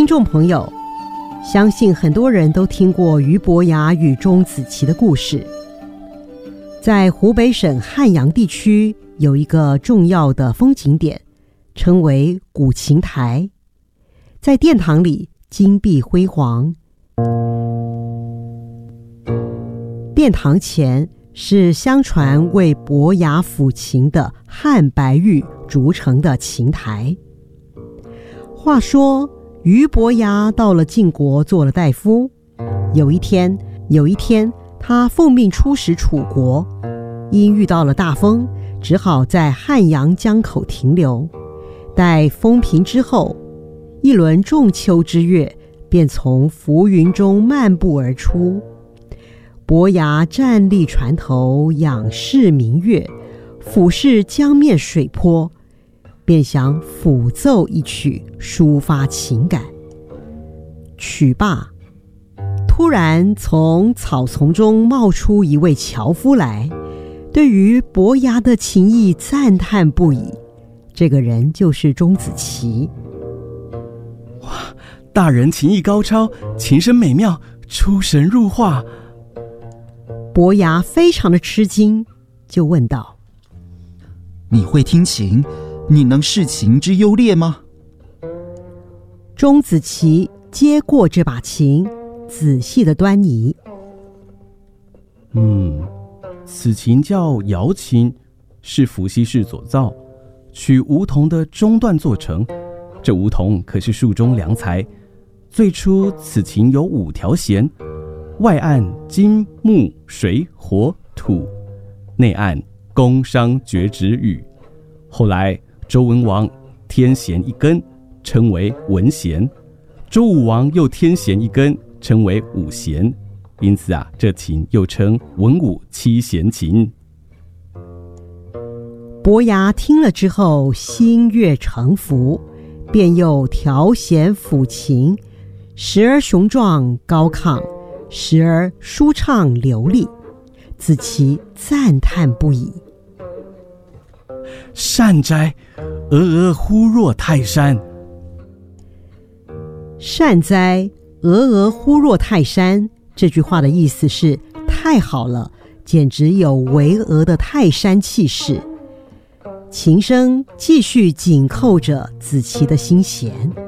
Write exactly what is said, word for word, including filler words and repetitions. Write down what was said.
听众朋友，相信很多人都听过俞伯牙与钟子期的故事。在湖北省汉阳地区有一个重要的风景点，称为古琴台。在殿堂里金碧辉煌，殿堂前是相传为伯牙抚琴的汉白玉筑成的琴台。话说俞伯牙到了晋国做了大夫，有一天有一天他奉命出使楚国，因遇到了大风，只好在汉阳江口停留。待风平之后，一轮仲秋之月便从浮云中漫步而出。伯牙站立船头，仰视明月，俯视江面水波，便想抚奏一曲，抒发情感。曲罢，突然从草丛中冒出一位樵夫来，对于伯牙的琴艺赞叹不已。这个人就是钟子期。 哇，大人琴艺高超，琴声美妙，出神入化。 伯牙非常的吃惊，就问道： 你会听琴？你能视琴之优劣吗？ 钟子期接过这把琴，仔细的端倪。 嗯，此琴叫瑶琴，是伏羲氏所造，取梧桐的中段做成。这梧桐可是树中良材。最初此琴有五条弦，外按金木水火土，内按宫商角徵羽。后来周文王添弦一根，称为文弦；周武王又添弦一根，称为武弦。因此啊，这琴又称文武七弦琴。 伯牙听了之后，心悦诚服，便又调弦抚琴，时而雄壮高亢，时而舒畅流利。子期赞叹不已。 善哉，峨峨忽若泰山。 善哉，峨峨忽若泰山。这句话的意思是太好了，简直有巍峨的泰山气势。琴声继续紧扣着子期的心弦。